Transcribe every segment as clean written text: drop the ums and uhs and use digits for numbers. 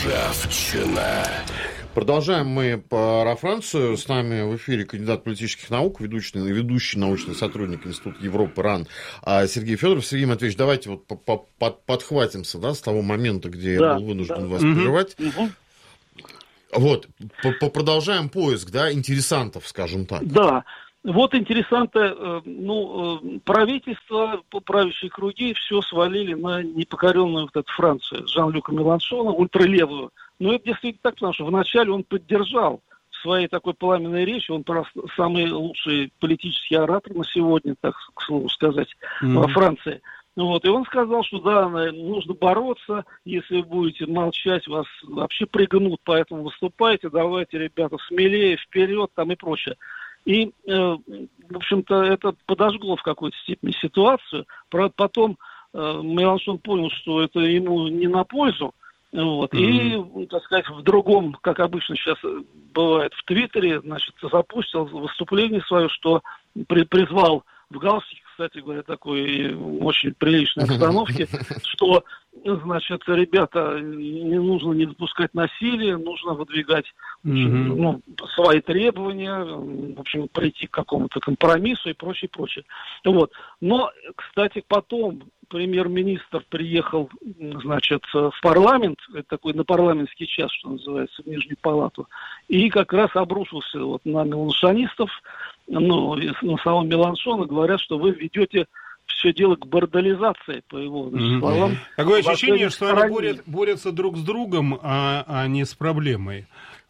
Ржавчина. Продолжаем мы про Францию. С нами в эфире кандидат политических наук, ведущий научный сотрудник Института Европы РАН Сергей Федоров. Сергей Матвеевич, давайте вот подхватимся, да, с того момента, где я был вынужден вас прерывать. Вот, продолжаем поиск, да, интересантов, скажем так. Да, вот интересанты, правительство, правящие круги все свалили на непокоренную вот эту Францию, Жан-Люка Меланшона, ультралевую. Но это действительно так, потому что вначале он поддержал в своей такой пламенной речи, он просто самый лучший политический оратор на сегодня, так к слову сказать, во Франции. Вот, и он сказал, что да, нужно бороться, если вы будете молчать, вас вообще пригнут, поэтому выступайте, давайте, ребята, смелее, вперед, там и прочее. И, в общем-то, это подожгло в какой-то степени ситуацию. Потом Меланшон понял, что это ему не на пользу. Вот. И, так сказать, в другом, как обычно сейчас бывает в Твиттере, значит, запустил выступление свое, что призвал в галстуке, кстати говоря, такой очень приличной обстановке, что, значит, ребята, не нужно не допускать насилия, нужно выдвигать свои требования, в общем, прийти к какому-то компромиссу и прочее, прочее. Вот. Но, кстати, потом премьер-министр приехал, значит, в парламент, это такой на парламентский час, что называется, в Нижнюю палату, и как раз обрушился вот на меланшонистов, на самого Меланшона, говорят, что вы ведете все дело к бордализации, по его словам. Такое ощущение, что они борются друг с другом, а не с проблемой.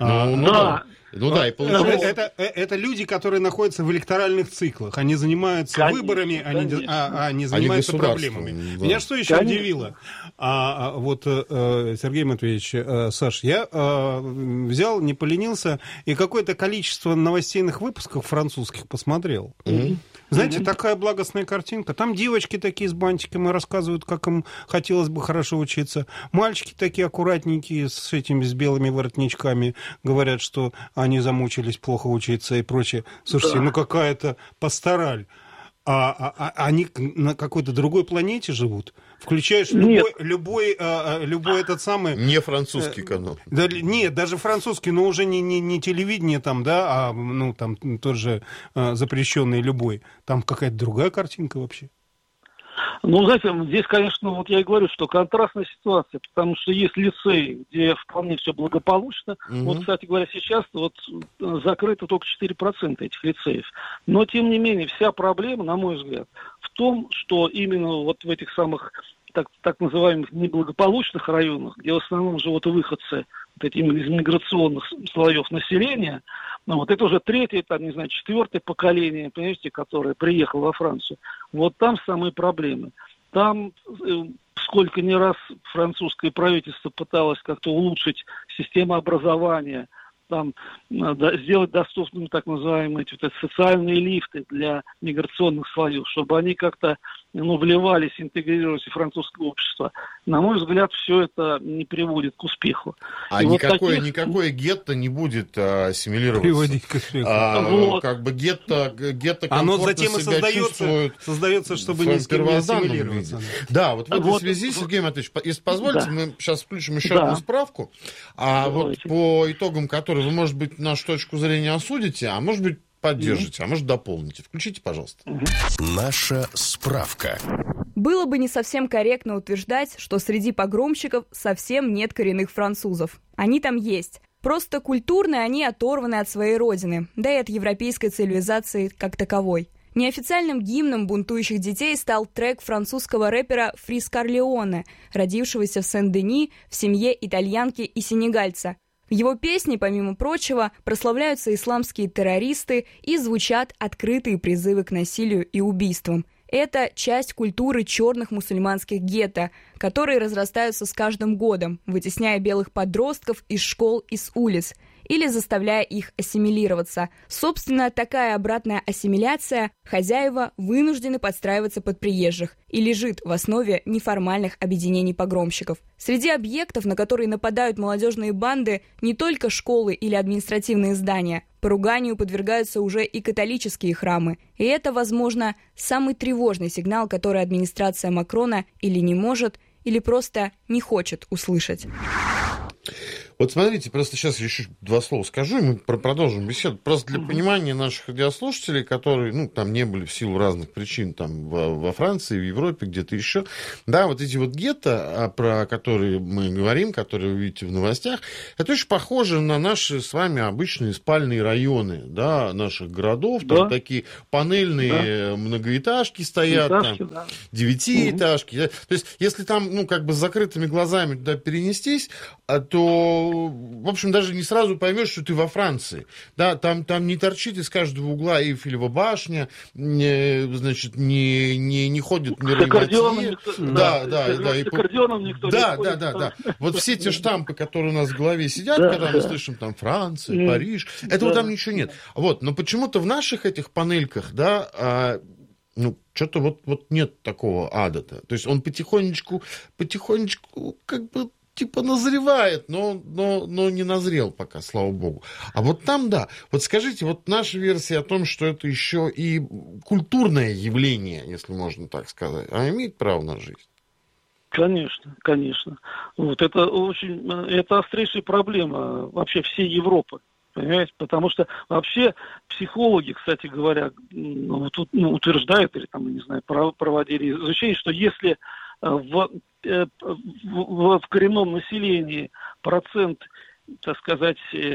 Это люди, которые находятся в электоральных циклах. Они занимаются выборами, а не занимаются проблемами. Да. Меня что еще удивило? Сергей Матвеевич, Саш, я взял, не поленился, и какое-то количество новостейных выпусков французских посмотрел. Знаете, такая благостная картинка. Там девочки такие с бантиками рассказывают, как им хотелось бы хорошо учиться. Мальчики такие аккуратненькие с белыми воротничками говорят, что они замучились плохо учиться и прочее. Слушайте, какая-то пастораль. А они на какой-то другой планете живут? Включаешь любой этот самый... Не французский канал. Нет, даже французский, но уже не телевидение там, да, а там тоже запрещенный любой. Там какая-то другая картинка вообще. Знаете, здесь, конечно, вот я и говорю, что контрастная ситуация, потому что есть лицеи, где вполне все благополучно. Вот, кстати говоря, сейчас вот закрыто только 4% этих лицеев. Но, тем не менее, вся проблема, на мой взгляд, в том, что именно вот в этих самых так называемых неблагополучных районах, где в основном живут выходцы вот этих из миграционных слоев населения, это уже третье, четвертое поколение, понимаете, которое приехало во Францию. Вот там самые проблемы. Там сколько не раз французское правительство пыталось как-то улучшить систему образования, там, сделать доступными так называемые социальные лифты для миграционных слоев, чтобы они как-то вливались, интегрировались в французское общество. На мой взгляд, все это не приводит к успеху. А никакое гетто не будет ассимилироваться. Приводить к успеху. Как бы гетто комфортно оно затем и себя чувствует, создается, чтобы ни с кем не ассимилироваться. Да, вот в этой связи, Сергей Матвеевич, если позволите, мы сейчас включим еще одну справку. Вот по итогам которой вы, может быть, нашу точку зрения осудите, а может быть, поддержите, а может, дополните. Включите, пожалуйста. Наша справка. Было бы не совсем корректно утверждать, что среди погромщиков совсем нет коренных французов. Они там есть. Просто культурно они оторваны от своей родины, да и от европейской цивилизации как таковой. Неофициальным гимном бунтующих детей стал трек французского рэпера Фриз Корлеоне, родившегося в Сен-Дени в семье итальянки и сенегальца. В его песне, помимо прочего, прославляются исламские террористы и звучат открытые призывы к насилию и убийствам. Это часть культуры черных мусульманских гетто, которые разрастаются с каждым годом, вытесняя белых подростков из школ и с улиц, или заставляя их ассимилироваться. Собственно, такая обратная ассимиляция хозяева вынуждены подстраиваться под приезжих и лежит в основе неформальных объединений погромщиков. Среди объектов, на которые нападают молодежные банды, не только школы или административные здания. Поруганию подвергаются уже и католические храмы. И это, возможно, самый тревожный сигнал, который администрация Макрона или не может, или просто не хочет услышать. Вот смотрите, просто сейчас еще два слова скажу, и мы продолжим беседу. Просто для понимания наших радиослушателей, которые, ну, там не были в силу разных причин, там, во Франции, в Европе, где-то еще, да, вот эти вот гетто, про которые мы говорим, которые вы видите в новостях, это очень похоже на наши с вами обычные спальные районы, да, наших городов, там такие панельные многоэтажки стоят, там, девятиэтажки. Да. То есть, если там, ну, как бы с закрытыми глазами туда перенестись, то, в общем, даже не сразу поймешь, что ты во Франции. Да, там не торчит из каждого угла Эйфелева башня, значит, не ходит мироносцы. Да. С аккордеоном никто не ходит. Да. Вот все те штампы, которые у нас в голове сидят, когда мы слышим там Франция, Париж, этого там ничего нет. Вот, но почему-то в наших этих панельках, да, ну, что-то вот нет такого ада-то. То есть он потихонечку, как бы, типа назревает, но не назрел пока, слава богу. А вот там, да. Вот скажите, вот наша версия о том, что это еще и культурное явление, если можно так сказать, а имеет право на жизнь? Конечно. Вот это острейшая проблема вообще всей Европы. Понимаете? Потому что вообще психологи, кстати говоря, утверждают, или там, не знаю, проводили изучение, что если в коренном населении процент, так сказать,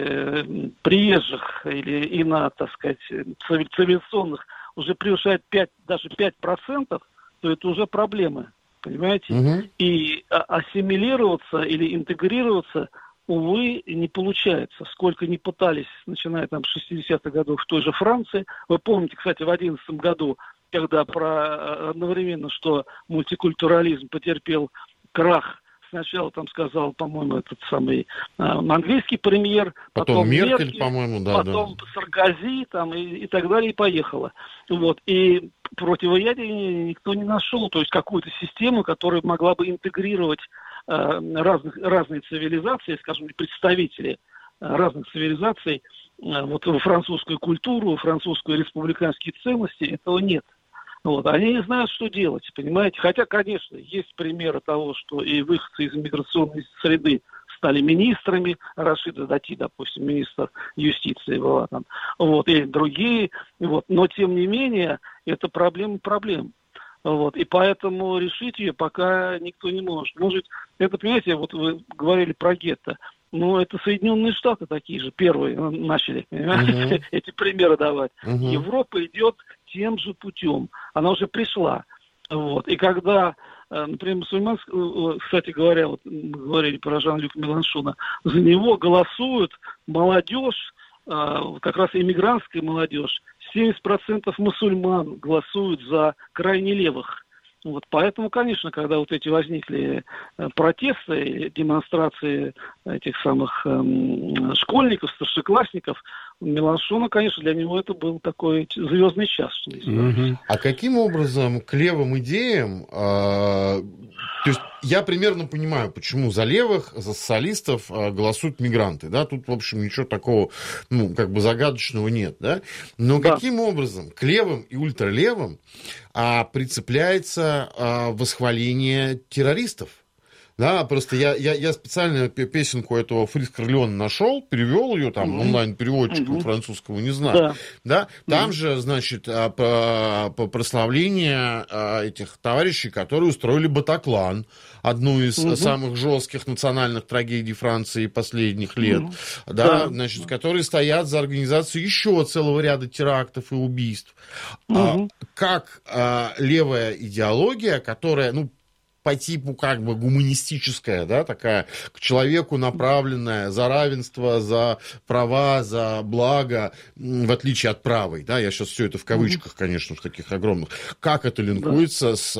приезжих или так сказать, цивилизационных уже превышает даже 5%, то это уже проблемы, понимаете? Угу. И ассимилироваться или интегрироваться, увы, не получается. Сколько ни пытались, начиная там с 60-х годов в той же Франции. Вы помните, кстати, в 2011 году, когда одновременно, что мультикультурализм потерпел крах, сначала там сказал, по-моему, этот самый английский премьер, потом Меркель, по-моему, потом Саркози, там, и так далее, и поехало. Вот. И противоядия никто не нашел, то есть какую-то систему, которая могла бы интегрировать разные цивилизации, скажем, представители разных цивилизаций, вот французскую культуру, французскую республиканские ценности, этого нет. Вот. Они не знают, что делать, понимаете? Хотя, конечно, есть примеры того, что и выходцы из миграционной среды стали министрами, Рашида Дати, допустим, министр юстиции была там, вот, и другие, вот. Но, тем не менее, это проблема проблем. Вот. И поэтому решить ее пока никто не может. Может, это, понимаете, вот вы говорили про гетто, ну, это Соединенные Штаты такие же, первые начали, понимаете, эти примеры давать. Европа идет тем же путем. Она уже пришла. Вот. И когда, например, мусульман, кстати говоря, вот мы говорили про Жан-Люка Меланшона, за него голосуют молодежь, как раз иммигрантская молодежь. 70% мусульман голосуют за крайне левых. Вот, поэтому, конечно, когда вот эти возникли протесты, демонстрации этих самых школьников, старшеклассников, Меланшона, конечно, для него это был такой звездный час. Что называется. А каким образом к левым идеям... То есть я примерно понимаю, почему за левых, за социалистов голосуют мигранты. Да? Тут, в общем, ничего такого, ну, как бы загадочного нет. Да? Но каким образом к левым и ультралевым прицепляется восхваление террористов? Да, просто я специально песенку этого Фриц Корлеона нашел, перевел ее, там, онлайн-переводчиком французского, не знаю. Да? Там же, значит, прославление этих товарищей, которые устроили Батаклан, одну из самых жестких национальных трагедий Франции последних лет, значит, которые стоят за организацией еще целого ряда терактов и убийств. Как левая идеология, которая, ну, по типу как бы гуманистическая, да, такая к человеку направленная, за равенство, за права, за благо, в отличие от правой, да, я сейчас все это в кавычках, конечно, в таких огромных, как это линкуется с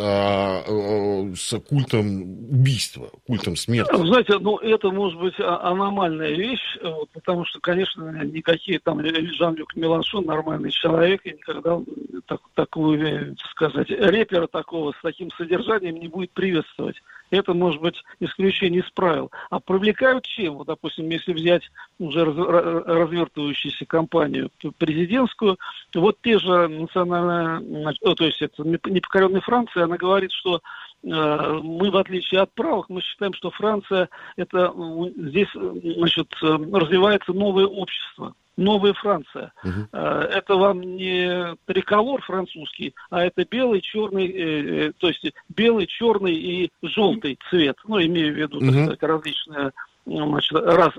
культом убийства, культом смерти? Знаете, ну, это может быть аномальная вещь, вот, потому что, конечно, никакие там Жан-Люк Меланшон, нормальный человек, и никогда такую, так сказать, репера такого с таким содержанием не будет приветствовать. Это может быть исключение из правил. А привлекают чем? Вот, допустим, если взять уже развертывающуюся кампанию президентскую, вот те же национальные, то есть это непокоренная Франция, она говорит, что мы, в отличие от правых, мы считаем, что Франция, здесь, значит, развивается новое общество. Новая Франция. Это вам не триколор французский, а это белый, черный, то есть белый, черный и желтый цвет. Ну, имею в виду, так сказать, различные, значит,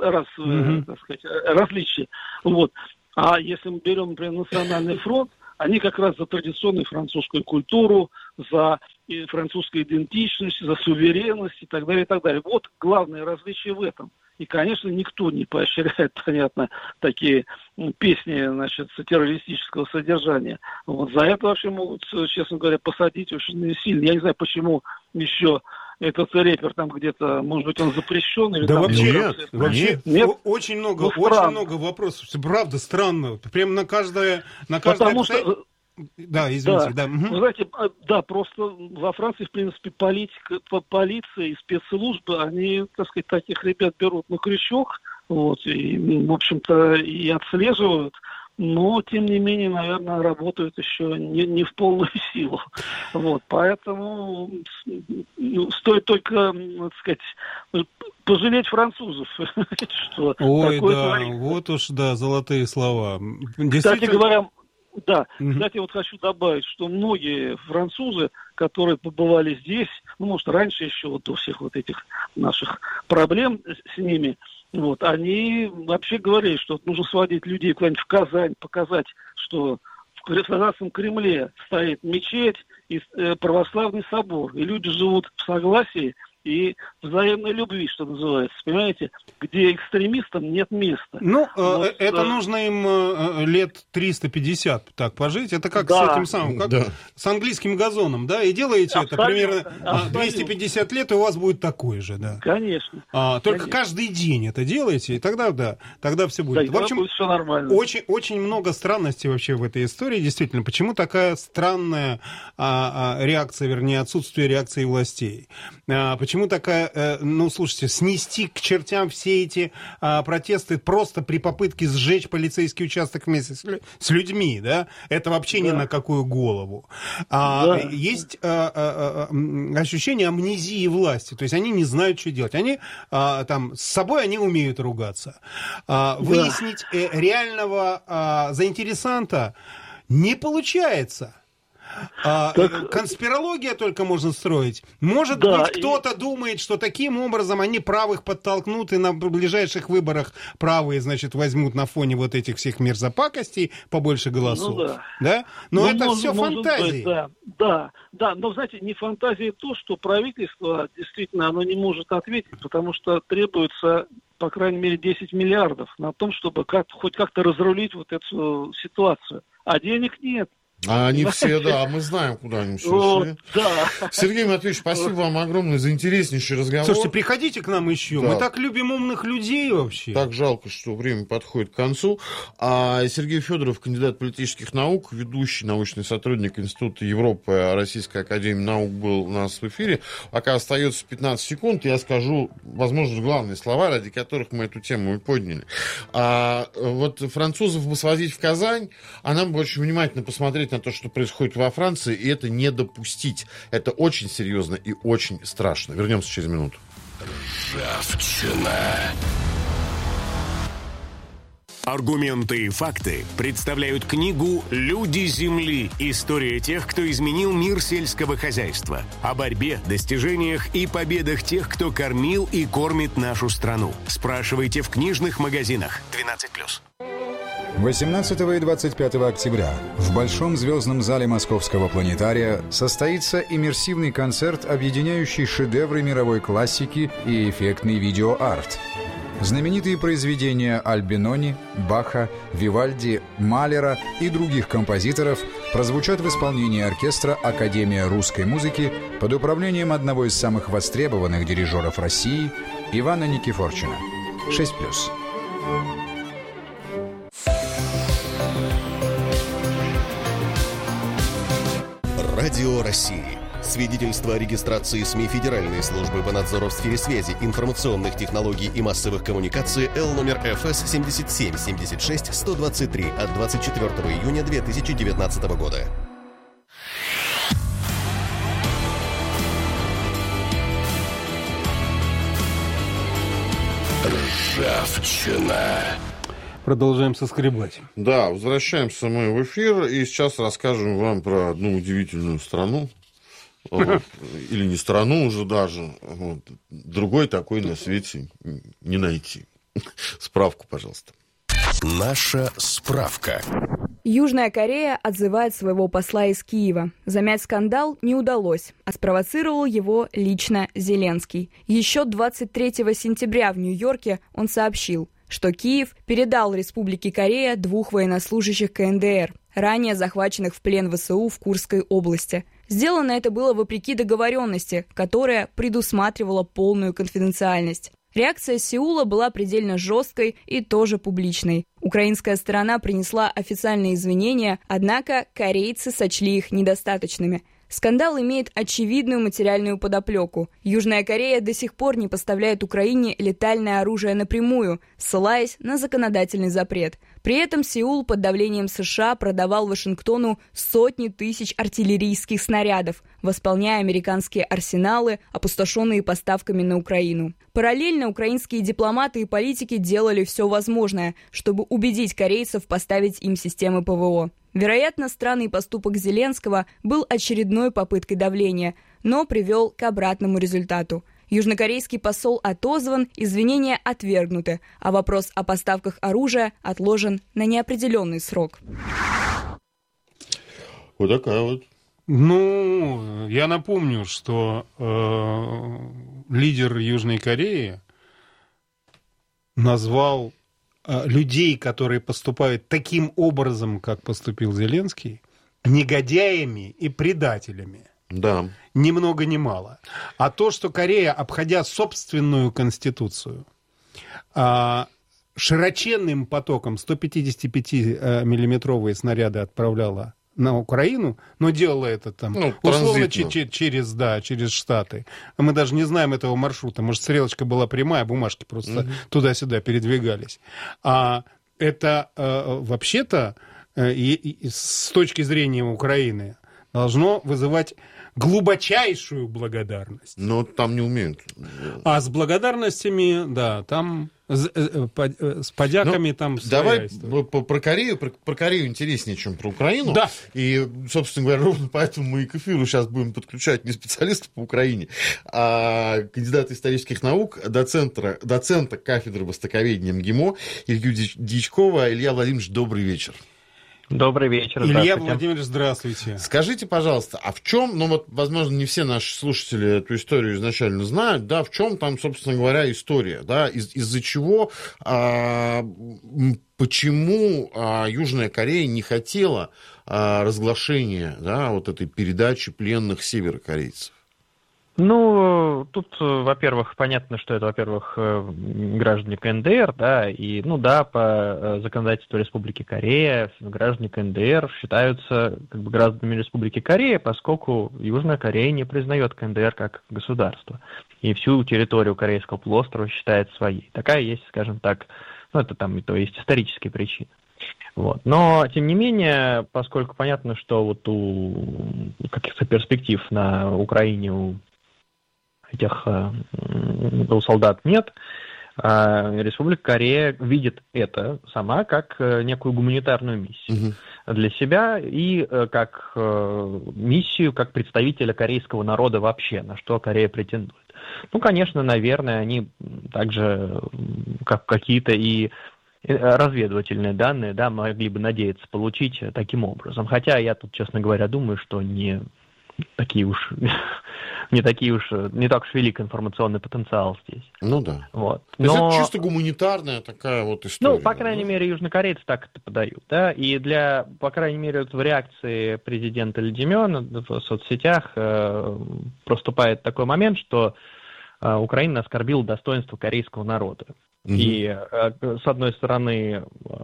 так сказать, различия. Вот. А если мы берем, например, Национальный фронт, они как раз за традиционную французскую культуру, за французскую идентичность, за суверенность и так далее, и так далее. Вот главное различие в этом. И, конечно, никто не поощряет, понятно, такие песни, значит, террористического содержания. Вот за это вообще могут, честно говоря, посадить очень сильно. Я не знаю, почему еще этот рэпер там где-то, может быть, он запрещен? Или да там вообще нет. Очень много вопросов. Правда, странно. Прям на каждое... Потому что... Да, извините, да. Вы знаете, да, просто во Франции, в принципе, полиция и спецслужбы, они, так сказать, таких ребят берут на крючок, вот, и, в общем-то, и отслеживают, но, тем не менее, наверное, работают еще не в полную силу. Вот, поэтому стоит только, так сказать, пожалеть французов. Ой, да, вот уж, да, золотые слова. Кстати говоря, да, кстати, вот хочу добавить, что многие французы, которые побывали здесь, ну, может, раньше еще вот до всех вот этих наших проблем с ними, вот, они вообще говорили, что нужно сводить людей куда-нибудь в Казань, показать, что в Краснодарском Кремле стоит мечеть и православный собор, и люди живут в согласии и взаимной любви, что называется, понимаете, где экстремистам нет места. Ну, вот, это нужно им лет 350 так пожить. Это как с этим самым, как с английским газоном, да, и делаете это примерно 250 лет, и у вас будет такой же, да. Конечно. Только каждый день это делаете, и тогда, да, тогда все будет. Да, в общем, будет все нормально. Очень много странностей вообще в этой истории, действительно. Почему такая странная реакция, вернее, отсутствие реакции властей? Почему такая, ну, слушайте, снести к чертям все эти протесты просто при попытке сжечь полицейский участок вместе с людьми, да? Это вообще ни на какую голову. Есть ощущение амнезии власти, то есть они не знают, что делать. Они там с собой они умеют ругаться. Выяснить реального заинтересанта не получается. Конспирология только можно строить. Может быть, кто-то думает, что таким образом они правых подтолкнут, и на ближайших выборах правые, значит, возьмут на фоне вот этих всех мерзопакостей побольше голосов. Ну, да? Но это все фантазии. Да, но, знаете, не фантазия то, что правительство действительно оно не может ответить, потому что требуется, по крайней мере, 10 миллиардов на том, чтобы хоть как-то разрулить вот эту ситуацию. А денег нет. А они все, да, мы знаем, куда они все ушли. Да. Сергей Матвеевич, спасибо вам огромное за интереснейший разговор. Слушайте, приходите к нам еще. Да. Мы так любим умных людей вообще. Так жалко, что время подходит к концу. Сергей Федоров, кандидат политических наук, ведущий научный сотрудник Института Европы Российской академии наук, был у нас в эфире. Пока остается 15 секунд, я скажу, возможно, главные слова, ради которых мы эту тему и подняли. Вот французов бы свозить в Казань, а нам бы очень внимательно посмотреть на то, что происходит во Франции, и это не допустить. Это очень серьезно и очень страшно. Вернемся через минуту. Ржавчина. Аргументы и факты представляют книгу «Люди Земли. История тех, кто изменил мир сельского хозяйства». О борьбе, достижениях и победах тех, кто кормил и кормит нашу страну. Спрашивайте в книжных магазинах. 12+. 18 и 25 октября в Большом звездном зале Московского планетария состоится иммерсивный концерт, объединяющий шедевры мировой классики и эффектный видеоарт. Знаменитые произведения Альбинони, Баха, Вивальди, Малера и других композиторов прозвучат в исполнении оркестра «Академия русской музыки» под управлением одного из самых востребованных дирижеров России Ивана Никифорчина. 6+. Радио России. Свидетельство о регистрации СМИ Федеральной службы по надзору в сфере связи, информационных технологий и массовых коммуникаций Л номер ФС 77-76-123 от 24 июня 2019 года. Ржавчина. Продолжаем соскребать. Да, возвращаемся мы в эфир, и сейчас расскажем вам про одну удивительную страну. Или не страну уже даже. Другой такой на свете не найти. Справку, пожалуйста. Наша справка. Южная Корея отзывает своего посла из Киева. Замять скандал не удалось, а спровоцировал его лично Зеленский. Еще 23 сентября в Нью-Йорке он сообщил, что Киев передал Республике Корея 2 военнослужащих КНДР, ранее захваченных в плен ВСУ в Курской области. Сделано это было вопреки договоренности, которая предусматривала полную конфиденциальность. Реакция Сеула была предельно жесткой и тоже публичной. Украинская сторона принесла официальные извинения, однако корейцы сочли их недостаточными. Скандал имеет очевидную материальную подоплеку. Южная Корея до сих пор не поставляет Украине летальное оружие напрямую, ссылаясь на законодательный запрет. При этом Сеул под давлением США продавал Вашингтону сотни тысяч артиллерийских снарядов, восполняя американские арсеналы, опустошенные поставками на Украину. Параллельно украинские дипломаты и политики делали все возможное, чтобы убедить корейцев поставить им системы ПВО. Вероятно, странный поступок Зеленского был очередной попыткой давления, но привел к обратному результату. Южнокорейский посол отозван, извинения отвергнуты, а вопрос о поставках оружия отложен на неопределенный срок. Вот такая вот. Ну, я напомню, что лидер Южной Кореи назвал людей, которые поступают таким образом, как поступил Зеленский, негодяями и предателями. Да. Ни много ни мало. А то, что Корея, обходя собственную конституцию, широченным потоком 155-миллиметровые снаряды отправляла на Украину, но делала это там условно через Штаты. Мы даже не знаем этого маршрута. Может, стрелочка была прямая, бумажки просто туда-сюда передвигались. А это вообще-то с точки зрения Украины должно вызывать глубочайшую благодарность. Но там не умеют. А с благодарностями, да, там с подяками там... Давай про Корею интереснее, чем про Украину. Да. И, собственно говоря, ровно поэтому мы и к эфиру сейчас будем подключать не специалистов по Украине, а кандидата исторических наук, доцента кафедры востоковедения МГИМО Илью Дьячкова. Илья Владимирович, добрый вечер. Добрый вечер. Илья Владимирович, здравствуйте. Скажите, пожалуйста, а в чем, возможно, не все наши слушатели эту историю изначально знают, да, в чем там, собственно говоря, история, да, из-за чего, почему Южная Корея не хотела разглашения, да, вот этой передачи пленных северокорейцев? Ну, тут, во-первых, понятно, что это, во-первых, граждане КНДР, да, и, по законодательству Республики Корея граждане КНДР считаются гражданами Республики Корея, поскольку Южная Корея не признает КНДР как государство, и всю территорию Корейского полуострова считает своей. Такая есть, скажем так, это там, то есть исторические причины. Вот. Но, тем не менее, поскольку понятно, что вот у каких-то перспектив на Украине у солдат нет, Республика Корея видит это сама как некую гуманитарную миссию для себя и как миссию, как представителя корейского народа вообще, на что Корея претендует. Конечно, наверное, они также, как какие-то и разведывательные данные, да, могли бы надеяться получить таким образом. Хотя я тут, честно говоря, думаю, что не так уж велик информационный потенциал здесь. Ну да. Вот. То есть это чисто гуманитарная такая вот история. По крайней мере, южнокорейцы так это подают, да, и по крайней мере, в реакции президента Ли Чжэ-мёна в соцсетях проступает такой момент, что Украина оскорбила достоинство корейского народа. И, с одной стороны,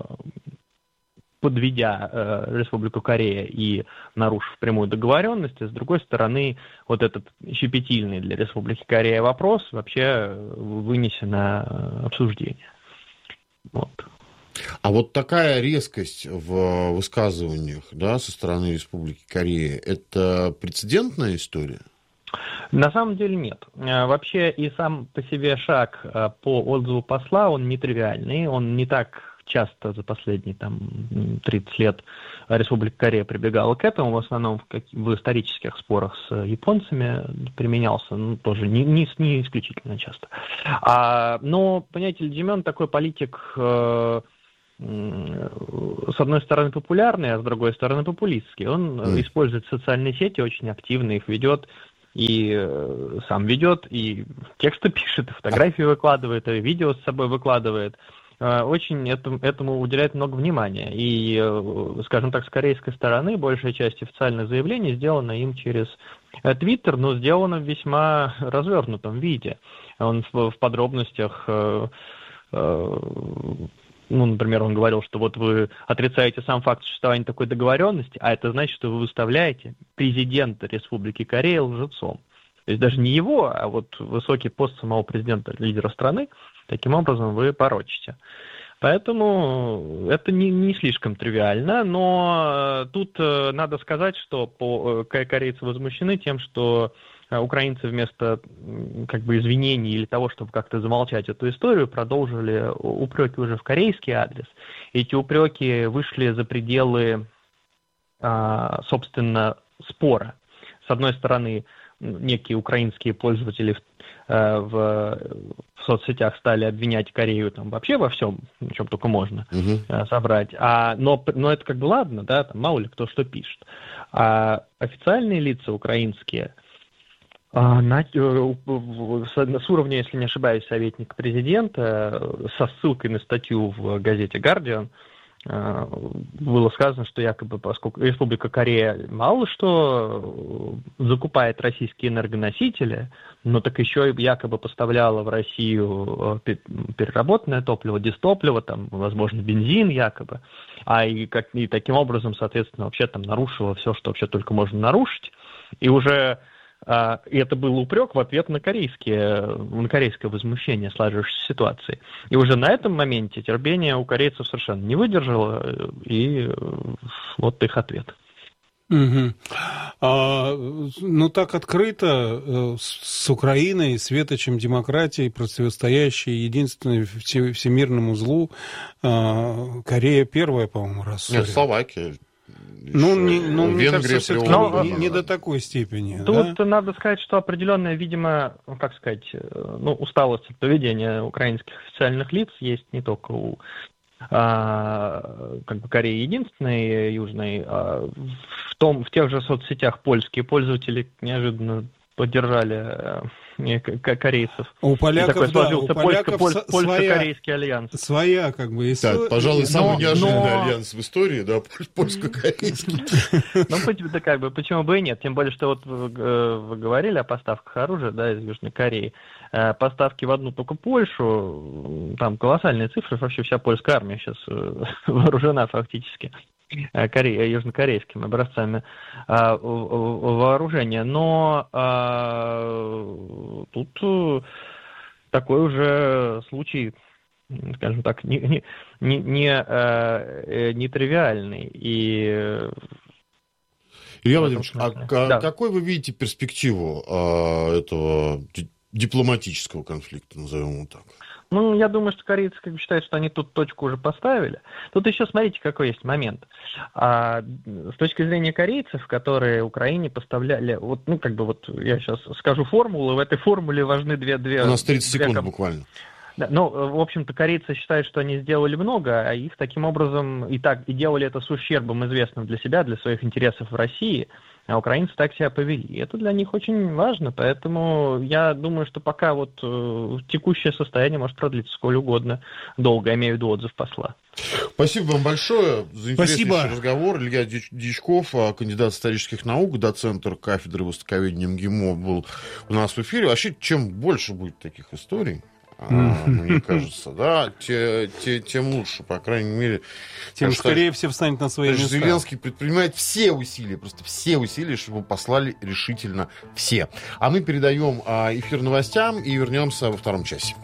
подведя Республику Корея и нарушив прямую договоренность, а с другой стороны, вот этот щепетильный для Республики Корея вопрос вообще вынесен на обсуждение. Вот. А вот такая резкость в высказываниях, да, со стороны Республики Корея, это прецедентная история? На самом деле нет. Вообще и сам по себе шаг по отзыву посла, он нетривиальный, он не так часто за последние 30 лет Республика Корея прибегала к этому, в основном в исторических спорах с японцами применялся, тоже не исключительно часто. Но, понимаете, Ли Чжэ-мён такой политик, с одной стороны популярный, а с другой стороны популистский. Он использует социальные сети, очень активно их ведет, и сам ведет, и тексты пишет, и фотографии выкладывает, и видео с собой выкладывает. Очень этому уделяет много внимания. И, скажем так, с корейской стороны большая часть официальных заявлений сделана им через Твиттер, но сделана в весьма развернутом виде. Он в подробностях, например, он говорил, что вот вы отрицаете сам факт существования такой договоренности, а это значит, что вы выставляете президента Республики Корея лжецом. То есть даже не его, а вот высокий пост самого президента, лидера страны, таким образом вы порочите. Поэтому это не слишком тривиально, но тут надо сказать, что корейцы возмущены тем, что украинцы вместо извинений или того, чтобы как-то замолчать эту историю, продолжили упреки уже в корейский адрес. Эти упреки вышли за пределы, собственно, спора. С одной стороны, некие украинские пользователи в соцсетях стали обвинять Корею вообще во всем, в чем только можно собрать. Но это ладно, да, мало ли кто что пишет. А официальные лица украинские с уровня, если не ошибаюсь, советника президента, со ссылкой на статью в газете «Гардиан», было сказано, что якобы, поскольку Республика Корея мало что закупает российские энергоносители, но так еще и якобы поставляла в Россию переработанное топливо, дистопливо, возможно, бензин якобы, и таким образом, соответственно, вообще нарушила все, что вообще только можно нарушить, и уже и это был упрек в ответ на корейское возмущение сложившейся ситуации. И уже на этом моменте терпение у корейцев совершенно не выдержало, и вот их ответ. Так открыто с Украиной, светочем демократии, противостоящей единственной всемирному злу, Корея первая, по-моему, рассорила. Нет, Словакия. Мне кажется, не до такой степени. Тут надо сказать, что определенная, видимо, усталость от поведения украинских официальных лиц есть не только у Кореи единственной южной, в тех же соцсетях польские пользователи неожиданно поддержали корейцев. У поляков, польско-корейский альянс. Своя история. Так, пожалуй, самый неожиданный альянс в истории, да, польско-корейский. Почему бы и нет? Тем более, что вы говорили о поставках оружия, да, из Южной Кореи. Поставки в одну только Польшу, там колоссальные цифры, вообще вся польская армия сейчас вооружена фактически южнокорейскими образцами вооружения. Но тут такой уже случай, скажем так, нетривиальный. Илья Владимирович, какой вы видите перспективу этого дипломатического конфликта, назовем его так? Я думаю, что корейцы считают, что они тут точку уже поставили. Тут еще смотрите, какой есть момент. С точки зрения корейцев, которые Украине поставляли... я сейчас скажу формулу, в этой формуле важны две... У нас 30 секунд буквально. Да, в общем-то, корейцы считают, что они сделали много, а их таким образом и делали это с ущербом известным для себя, для своих интересов в России, а украинцы так себя повели. Это для них очень важно, поэтому я думаю, что пока текущее состояние может продлиться сколь угодно долго, я имею в виду отзыв посла. Спасибо вам большое за интересный разговор. Илья Дьячков, кандидат исторических наук, доцент кафедры востоковедения МГИМО, был у нас в эфире. Вообще, чем больше будет таких историй, мне кажется, да, тем лучше, по крайней мере. Тем скорее все встанет на свои места. Зеленский предпринимает все усилия, чтобы послали решительно все. А мы передаем эфир новостям и вернемся во втором часе.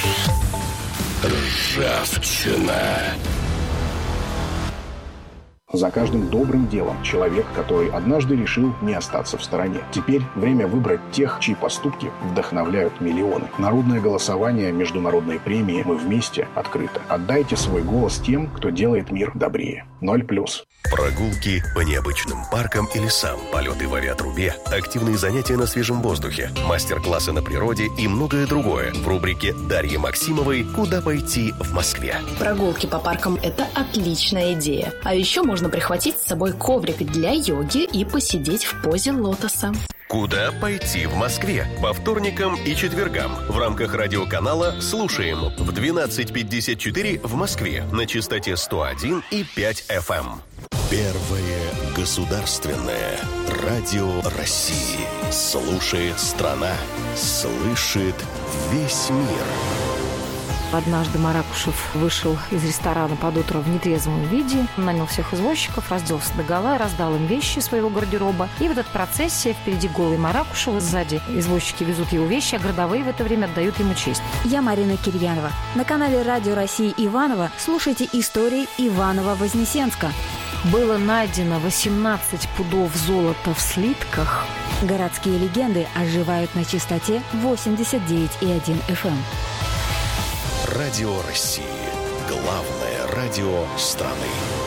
Ржавчина. За каждым добрым делом человек, который однажды решил не остаться в стороне. Теперь время выбрать тех, чьи поступки вдохновляют миллионы. Народное голосование, международные премии «Мы вместе» открыто. Отдайте свой голос тем, кто делает мир добрее. 0+. Прогулки по необычным паркам и лесам, полеты в авиатрубе, активные занятия на свежем воздухе, мастер-классы на природе и многое другое в рубрике Дарьи Максимовой «Куда пойти в Москве». Прогулки по паркам – это отличная идея. А еще можно прихватить с собой коврик для йоги и посидеть в позе лотоса. «Куда пойти в Москве» по вторникам и четвергам в рамках радиоканала «Слушаем» в 12:54 в Москве на частоте 101,5 FM. Первое государственное радио России. Слушает страна, слышит весь мир. Однажды Маракушев вышел из ресторана под утро в нетрезвом виде, нанял всех извозчиков, разделся догола, раздал им вещи своего гардероба. И в этот процессе впереди голый Маракушев, сзади извозчики везут его вещи, а городовые в это время отдают ему честь. Я Марина Кирьянова. На канале Радио России Иваново слушайте истории Иваново-Вознесенска. Было найдено 18 пудов золота в слитках. Городские легенды оживают на частоте 89,1 FM. Радио России. Главное радио страны.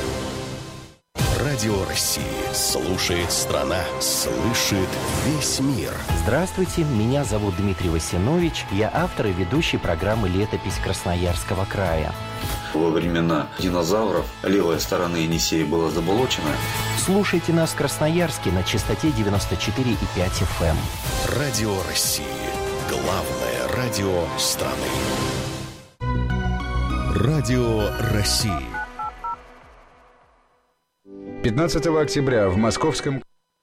Радио России. Слушает страна, слышит весь мир. Здравствуйте, меня зовут Дмитрий Васинович. Я автор и ведущий программы «Летопись Красноярского края». Во времена динозавров левая сторона Енисея была заболочена. Слушайте нас в Красноярске на частоте 94,5 FM. Радио России. Главное радио страны. Радио России. 15 октября в московском...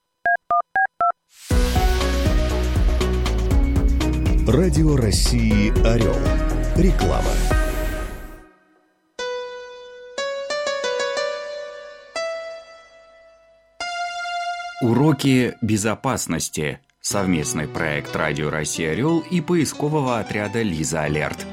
Радио России «Орел». Реклама. Уроки безопасности. Совместный проект Радио России «Орел» и поискового отряда «Лиза Алерт».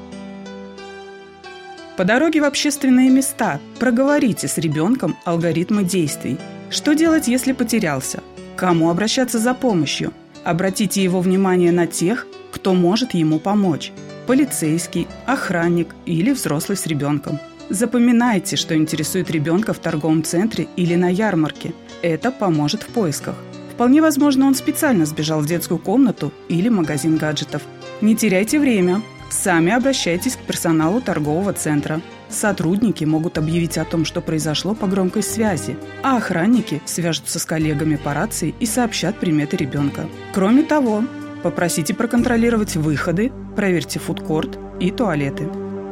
По дороге в общественные места проговорите с ребенком алгоритмы действий. Что делать, если потерялся? К кому обращаться за помощью? Обратите его внимание на тех, кто может ему помочь. Полицейский, охранник или взрослый с ребенком. Запоминайте, что интересует ребенка в торговом центре или на ярмарке. Это поможет в поисках. Вполне возможно, он специально сбежал в детскую комнату или магазин гаджетов. Не теряйте время. Сами обращайтесь к персоналу торгового центра. Сотрудники могут объявить о том, что произошло по громкой связи, а охранники свяжутся с коллегами по рации и сообщат приметы ребенка. Кроме того, попросите проконтролировать выходы, проверьте фудкорт и туалеты.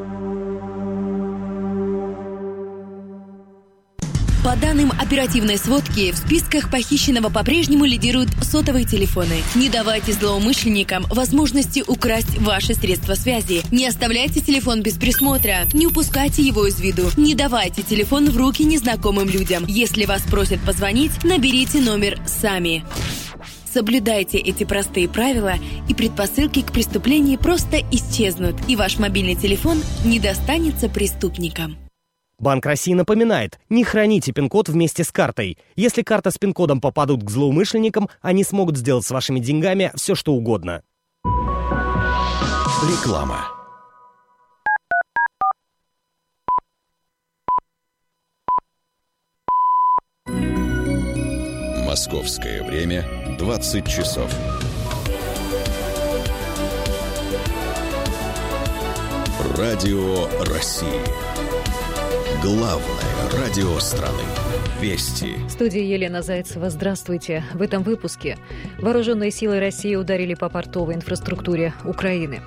По данным оперативной сводки, в списках похищенного по-прежнему лидируют сотовые телефоны. Не давайте злоумышленникам возможности украсть ваши средства связи. Не оставляйте телефон без присмотра. Не упускайте его из виду. Не давайте телефон в руки незнакомым людям. Если вас просят позвонить, наберите номер сами. Соблюдайте эти простые правила, и предпосылки к преступлению просто исчезнут, и ваш мобильный телефон не достанется преступникам. Банк России напоминает, не храните пин-код вместе с картой. Если карта с пин-кодом попадут к злоумышленникам, они смогут сделать с вашими деньгами все, что угодно. Реклама. Московское время 20 часов. Радио России. Главное радио страны. Вести. В студии Елена Зайцева. Здравствуйте. В этом выпуске вооруженные силы России ударили по портовой инфраструктуре Украины.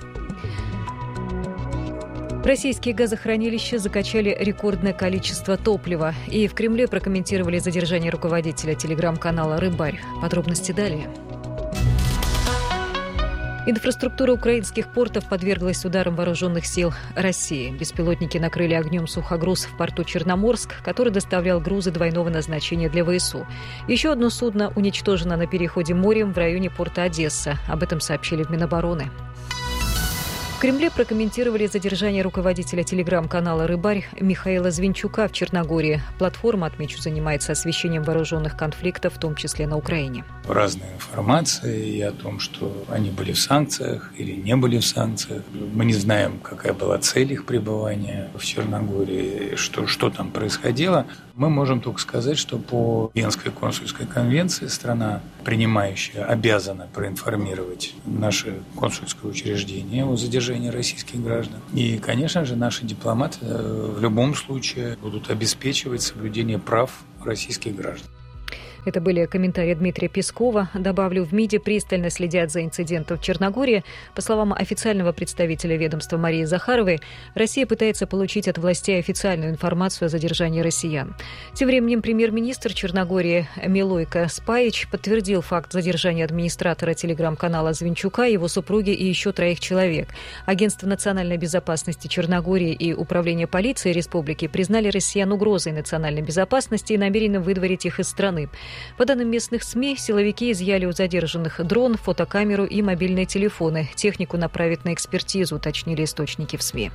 Российские газохранилища закачали рекордное количество топлива. И в Кремле прокомментировали задержание руководителя телеграм-канала «Рыбарь». Подробности далее. Инфраструктура украинских портов подверглась ударам вооруженных сил России. Беспилотники накрыли огнем сухогруз в порту Черноморск, который доставлял грузы двойного назначения для ВСУ. Еще одно судно уничтожено на переходе морем в районе порта Одесса. Об этом сообщили в Минобороны. В Кремле прокомментировали задержание руководителя телеграм-канала «Рыбарь» Михаила Звинчука в Черногории. Платформа, отмечу, занимается освещением вооруженных конфликтов, в том числе на Украине. Разная информация и о том, что они были в санкциях или не были в санкциях. Мы не знаем, какая была цель их пребывания в Черногории, что там происходило. Мы можем только сказать, что по Венской консульской конвенции страна, принимающая, обязана проинформировать наше консульское учреждение о задержании российских граждан. И, конечно же, наши дипломаты в любом случае будут обеспечивать соблюдение прав российских граждан. Это были комментарии Дмитрия Пескова. Добавлю, в МИДе пристально следят за инцидентом в Черногории. По словам официального представителя ведомства Марии Захаровой, Россия пытается получить от властей официальную информацию о задержании россиян. Тем временем премьер-министр Черногории Милойко Спаич подтвердил факт задержания администратора телеграм-канала Звинчука, его супруги и еще 3 человек. Агентство национальной безопасности Черногории и Управление полиции республики признали россиян угрозой национальной безопасности и намерены выдворить их из страны. По данным местных СМИ, силовики изъяли у задержанных дрон, фотокамеру и мобильные телефоны. Технику направят на экспертизу, уточнили источники в СМИ.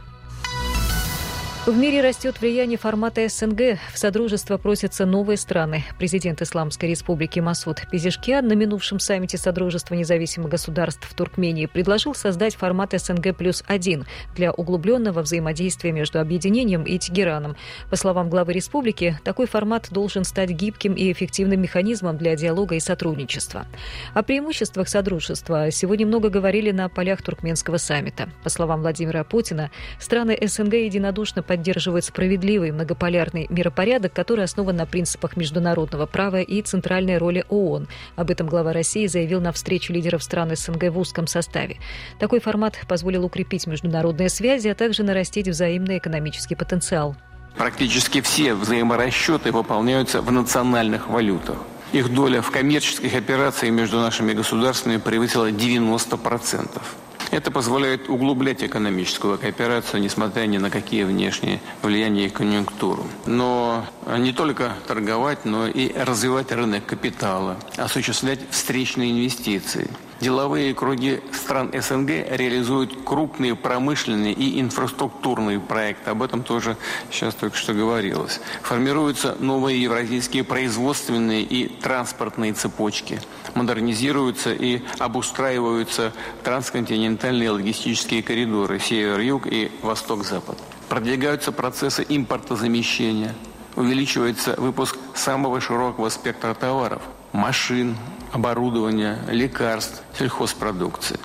В мире растет влияние формата СНГ. В Содружество просятся новые страны. Президент Исламской Республики Масуд Пезешкиан на минувшем саммите Содружества независимых государств в Туркмении предложил создать формат СНГ+1 для углубленного взаимодействия между объединением и Тегераном. По словам главы республики, такой формат должен стать гибким и эффективным механизмом для диалога и сотрудничества. О преимуществах Содружества сегодня много говорили на полях туркменского саммита. По словам Владимира Путина, страны СНГ единодушно поддерживают справедливый многополярный миропорядок, который основан на принципах международного права и центральной роли ООН. Об этом глава России заявил на встрече лидеров стран СНГ в узком составе. Такой формат позволил укрепить международные связи, а также нарастить взаимный экономический потенциал. Практически все взаиморасчеты выполняются в национальных валютах. Их доля в коммерческих операциях между нашими государствами превысила 90%. Это позволяет углублять экономическую кооперацию, несмотря ни на какие внешние влияния и конъюнктуру. Но не только торговать, но и развивать рынок капитала, осуществлять встречные инвестиции. Деловые круги стран СНГ реализуют крупные промышленные и инфраструктурные проекты. Об этом тоже сейчас только что говорилось. Формируются новые евразийские производственные и транспортные цепочки. Модернизируются и обустраиваются трансконтинентальные логистические коридоры север-юг и восток-запад. Продвигаются процессы импортозамещения. Увеличивается выпуск самого широкого спектра товаров – машин, оборудования, лекарств, сельхозпродукции.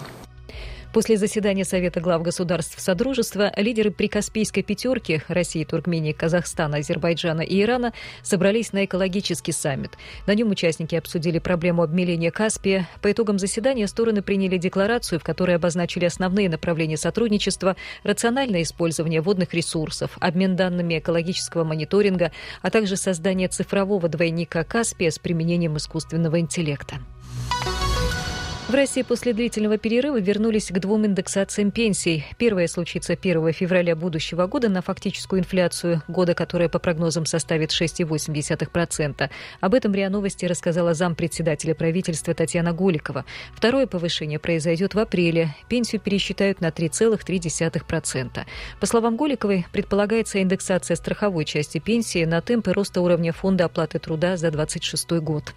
После заседания Совета глав государств Содружества лидеры Прикаспийской пятерки России, Туркмении, Казахстана, Азербайджана и Ирана собрались на экологический саммит. На нем участники обсудили проблему обмеления Каспия. По итогам заседания стороны приняли декларацию, в которой обозначили основные направления сотрудничества, рациональное использование водных ресурсов, обмен данными экологического мониторинга, а также создание цифрового двойника Каспия с применением искусственного интеллекта. В России после длительного перерыва вернулись к 2 индексациям пенсий. Первая случится 1 февраля будущего года на фактическую инфляцию года, которая по прогнозам составит 6,8%. Об этом РИА Новости рассказала зампредседателя правительства Татьяна Голикова. Второе повышение произойдет в апреле. Пенсию пересчитают на 3,3%. По словам Голиковой, предполагается индексация страховой части пенсии на темпы роста уровня фонда оплаты труда за 2026 год.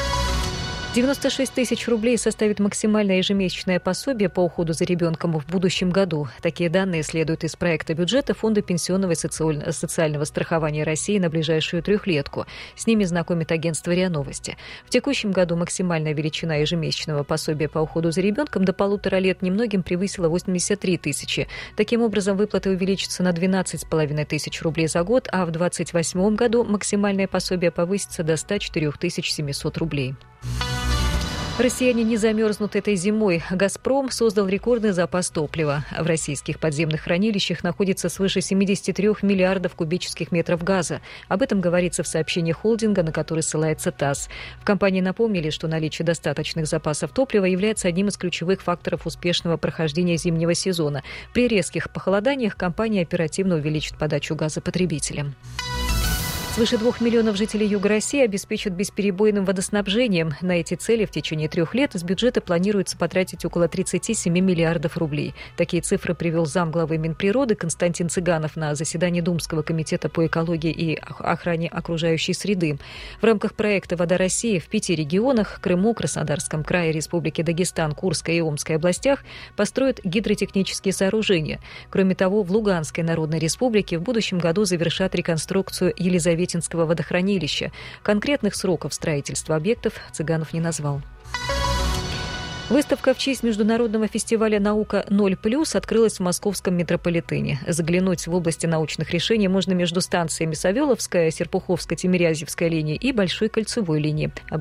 96 тысяч рублей составит максимальное ежемесячное пособие по уходу за ребенком в будущем году. Такие данные следуют из проекта бюджета Фонда пенсионного и социального страхования России на ближайшую трехлетку. С ними знакомит агентство РИА Новости. В текущем году максимальная величина ежемесячного пособия по уходу за ребенком до 1,5 лет немногим превысила 83 тысячи. Таким образом, выплаты увеличатся на 12,5 тысяч рублей за год, а в 2028 году максимальное пособие повысится до 104 700 рублей. Россияне не замерзнут этой зимой. «Газпром» создал рекордный запас топлива. В российских подземных хранилищах находится свыше 73 миллиардов кубических метров газа. Об этом говорится в сообщении холдинга, на который ссылается ТАСС. В компании напомнили, что наличие достаточных запасов топлива является одним из ключевых факторов успешного прохождения зимнего сезона. При резких похолоданиях компания оперативно увеличит подачу газа потребителям. Свыше 2 миллионов жителей Юга России обеспечат бесперебойным водоснабжением. На эти цели в течение 3 лет из бюджета планируется потратить около 37 миллиардов рублей. Такие цифры привел замглавы Минприроды Константин Цыганов на заседании Думского комитета по экологии и охране окружающей среды. В рамках проекта «Вода России» в 5 регионах – Крыму, Краснодарском крае, Республике Дагестан, Курской и Омской областях – построят гидротехнические сооружения. Кроме того, в Луганской Народной Республике в будущем году завершат реконструкцию Елизаветинского водохранилища. Конкретных сроков строительства объектов Цыганов не назвал. Выставка в честь международного фестиваля «Наука 0+» открылась в московском метрополитене. Заглянуть в области научных решений можно между станциями Савеловская, Серпуховско-Тимирязевская линии и Большой кольцевой линии.